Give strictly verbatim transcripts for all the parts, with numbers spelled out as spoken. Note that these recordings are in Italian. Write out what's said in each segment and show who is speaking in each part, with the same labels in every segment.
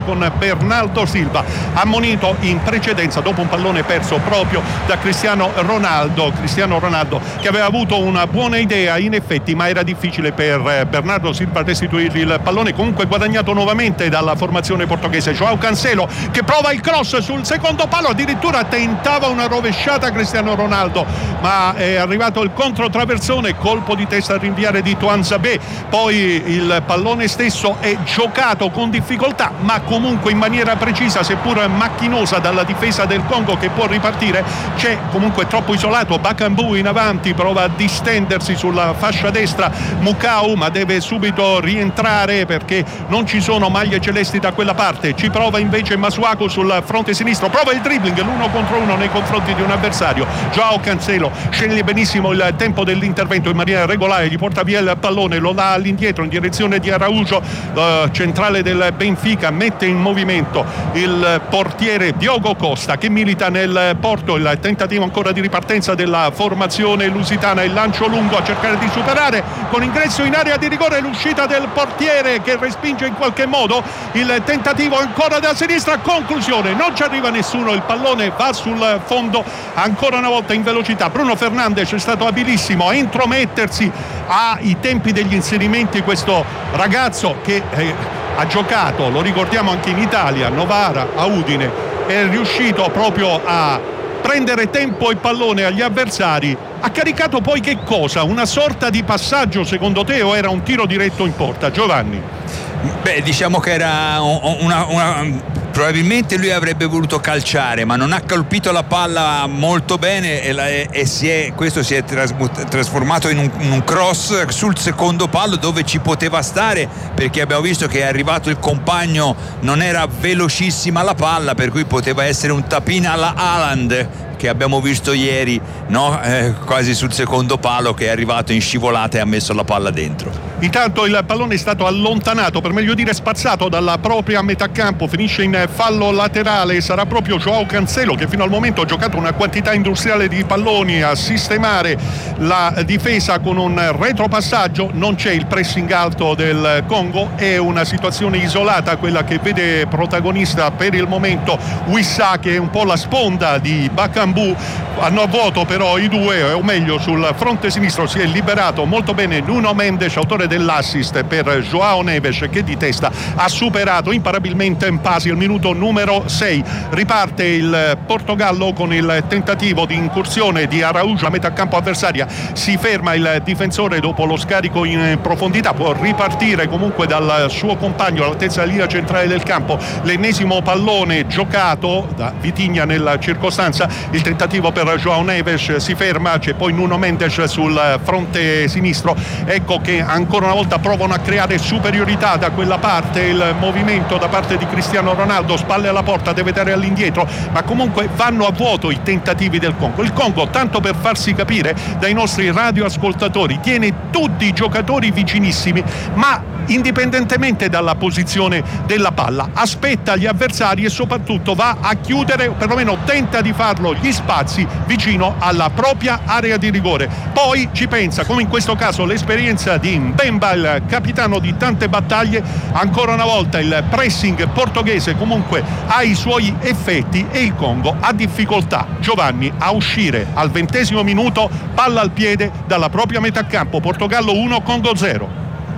Speaker 1: con Bernardo Silva, ammonito in precedenza dopo un pallone perso proprio da Cristiano Ronaldo. Cristiano Ronaldo che aveva avuto una buona idea in effetti, ma era difficile per Bernardo Silva restituirgli il pallone, comunque guadagnato nuovamente dalla formazione portoghese. Joao Cancelo che prova il cross sul secondo palo, addirittura tentava una rovesciata Cristiano Ronaldo, ma è arrivato il controtraversone, colpo di testa a rinviare di Tuanzebe. Poi il pallone stesso è giocato con difficoltà, ma comunque in maniera precisa, seppur macchinosa, dalla difesa del Congo, che può ripartire. C'è comunque troppo isolato Bakambu in avanti, prova a distendersi sulla fascia destra Mukau, ma deve subito rientrare perché non ci sono maglie celesti da quella parte. Ci prova invece Masuaku sul fronte sinistro, prova il dribbling, l'uno contro uno nei confronti di un avversario. Joao Cancelo sceglie benissimo il tempo dell'intervento in maniera regolare, gli porta via il pallone, lo dà all'indietro in direzione di Araujo, eh, centrale del Benfica. Mette in movimento il portiere Diogo Costa che milita nel porto. Il tentativo ancora di ripartenza della formazione lusitana, il lancio lungo a cercare di superare con ingresso in area di rigore, l'uscita del portiere che respinge in qualche modo il tentativo ancora da sinistra. Conclusione, non ci arriva nessuno, il pallone va sul fondo ancora una volta in velocità. Bruno Fernandes è stato abilissimo a intromettersi ai tempi degli inserimenti, questo ragazzo che eh, ha giocato, lo ricordiamo, anche in Italia, Novara, a Udine, è riuscito proprio a prendere tempo e pallone agli avversari. Ha caricato poi che cosa? Una sorta di passaggio, secondo te, o era un tiro diretto in porta, Giovanni?
Speaker 2: Beh, diciamo che era una, una probabilmente lui avrebbe voluto calciare, ma non ha colpito la palla molto bene e, la, e, e si è, questo si è trasmut- trasformato in un, in un cross sul secondo palo, dove ci poteva stare, perché abbiamo visto che è arrivato il compagno, non era velocissima la palla, per cui poteva essere un tapin alla Haaland che abbiamo visto ieri, no? Eh, quasi sul secondo palo, che è arrivato in scivolata e ha messo la palla dentro.
Speaker 1: Intanto il pallone è stato allontanato, per meglio dire spazzato, dalla propria metà campo, finisce in fallo laterale. Sarà proprio Joao Cancelo che fino al momento ha giocato una quantità industriale di palloni a sistemare la difesa con un retropassaggio. Non c'è il pressing alto del Congo, è una situazione isolata quella che vede protagonista per il momento Wissa, che è un po' la sponda di Bakambu. Hanno a vuoto però i due, o meglio sul fronte sinistro si è liberato molto bene Nuno Mendes, autore dell'assist per Joao Neves, che di testa ha superato imparabilmente Mpasi al minuto numero sei. Riparte il Portogallo con il tentativo di incursione di Araujo a metà campo avversaria. Si ferma il difensore dopo lo scarico in profondità, può ripartire comunque dal suo compagno all'altezza della linea centrale del campo. L'ennesimo pallone giocato da Vitinha nella circostanza, il tentativo per Joao Neves si ferma, c'è poi Nuno Mendes sul fronte sinistro. Ecco che ancora una volta provano a creare superiorità da quella parte, il movimento da parte di Cristiano Ronaldo, spalle alla porta, deve dare all'indietro, ma comunque vanno a vuoto i tentativi del Congo. Il Congo, tanto per farsi capire dai nostri radioascoltatori, tiene tutti i giocatori vicinissimi, ma indipendentemente dalla posizione della palla aspetta gli avversari e soprattutto va a chiudere, o perlomeno tenta di farlo, gli spazi vicino alla propria area di rigore. Poi ci pensa, come in questo caso l'esperienza di Mbemba, il capitano di tante battaglie. Ancora una volta il pressing portoghese comunque ha i suoi effetti e il Congo ha difficoltà, Giovanni, a uscire al ventesimo minuto, palla al piede dalla propria metà campo. Portogallo uno, Congo zero.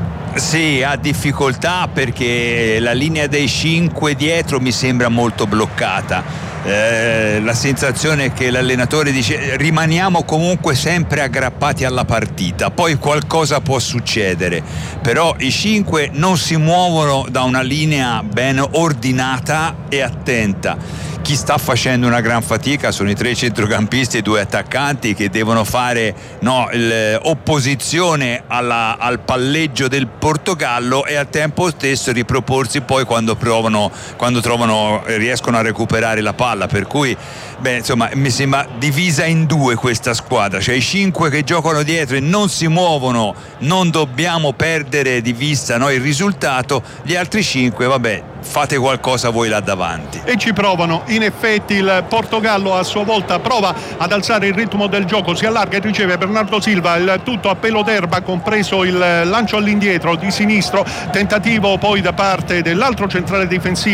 Speaker 2: Sì, ha difficoltà perché la linea dei cinque dietro mi sembra molto bloccata. Eh, la sensazione è che l'allenatore dice rimaniamo comunque sempre aggrappati alla partita, poi qualcosa può succedere, però i cinque non si muovono da una linea ben ordinata e attenta. Chi sta facendo una gran fatica sono i tre centrocampisti e i due attaccanti che devono fare no, il, opposizione alla, al palleggio del Portogallo e al tempo stesso riproporsi poi quando provano, quando trovano, riescono a recuperare la palla. Per cui beh, insomma, mi sembra divisa in due questa squadra, cioè i cinque che giocano dietro e non si muovono, non dobbiamo perdere di vista no, il risultato. Gli altri cinque, vabbè, fate qualcosa voi là davanti.
Speaker 1: E ci provano, in effetti il Portogallo a sua volta prova ad alzare il ritmo del gioco, si allarga e riceve Bernardo Silva, il tutto a pelo d'erba, compreso il lancio all'indietro di sinistro, tentativo poi da parte dell'altro centrale difensivo